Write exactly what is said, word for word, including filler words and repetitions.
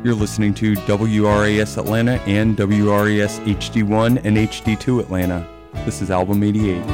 You're listening to W R A S Atlanta and W R A S H D one and H D two Atlanta. This is Album eighty-eight.